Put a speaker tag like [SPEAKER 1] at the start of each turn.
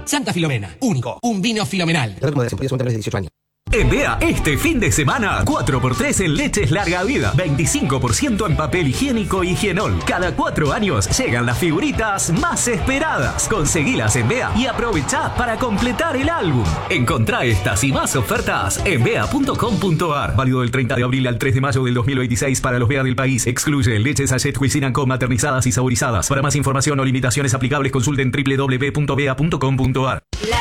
[SPEAKER 1] Santa Filomena, único, un vino filomenal.
[SPEAKER 2] En Bea, este fin de semana, 4x3 en leches larga vida, 25% en papel higiénico y Higienol. Cada 4 años llegan las figuritas más esperadas. Conseguilas en Bea y aprovechá para completar el álbum. Encontrá estas y más ofertas en bea.com.ar. Válido del 30 de abril al 3 de mayo del 2026 para los Bea del país. Excluye leches Sachet Cuisine & Co maternizadas y saborizadas. Para más información o limitaciones aplicables consulten www.bea.com.ar.